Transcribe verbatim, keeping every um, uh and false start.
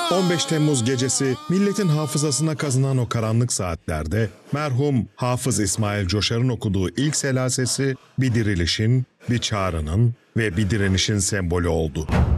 on beş Temmuz gecesi milletin hafızasına kazınan o karanlık saatlerde merhum Hafız İsmail Coşar'ın okuduğu ilk selasesi bir dirilişin, bir çağrının ve bir direnişin sembolü oldu.